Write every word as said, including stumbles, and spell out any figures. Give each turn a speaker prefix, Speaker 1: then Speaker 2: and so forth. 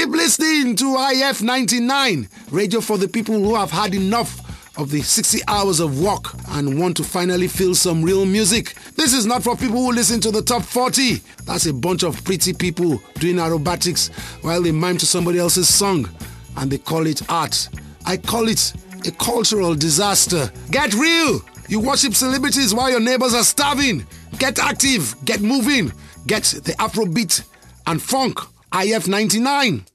Speaker 1: Keep listening to I F ninety-nine, radio for the people who have had enough of the sixty hours of work and want to finally feel some real music. This is not for people who listen to the top forty. That's a bunch of pretty people doing aerobatics while they mime to somebody else's song and they call it art. I call it a cultural disaster. Get real! You worship celebrities while your neighbors are starving. Get active, get moving, get the Afrobeat and funk. I F ninety-nine.